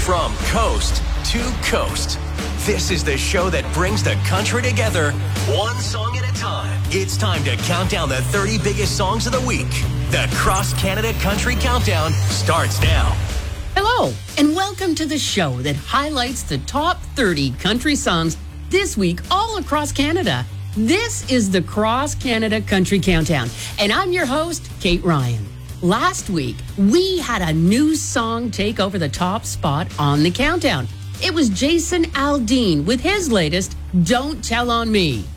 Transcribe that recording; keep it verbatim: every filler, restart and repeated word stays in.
From coast to coast, this is the show that brings the country together, one song at a time. It's time to count down the thirty biggest songs of the week. The Cross Canada Country Countdown starts now. Hello, and welcome to the show that highlights the top thirty country songs this week all across Canada. This is the Cross Canada Country Countdown, and I'm your host, Kate Ryan. Last week, we had a new song take over the top spot on the countdown. It was Jason Aldean with his latest, Don't Tell on Me.